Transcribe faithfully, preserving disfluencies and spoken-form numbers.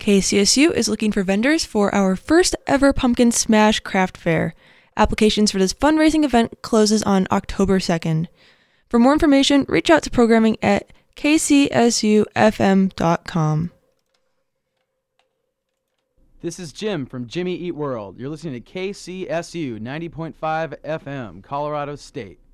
K C S U is looking for vendors for our first ever Pumpkin Smash Craft Fair. Applications for this fundraising event closes on October second. For more information, reach out to programming at k c s u f m dot com. This is Jim from Jimmy Eat World. You're listening to K C S U ninety point five F M, Colorado State.